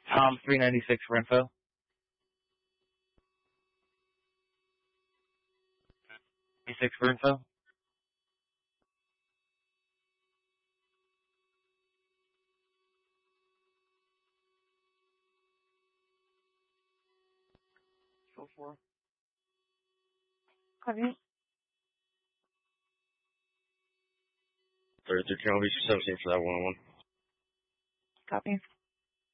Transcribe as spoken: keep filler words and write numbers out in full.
Tom, three ninety-six for info. ninety-six for info. Four four. Copy. thirty-three Kennel Beach seventeen for that one on one. Copy.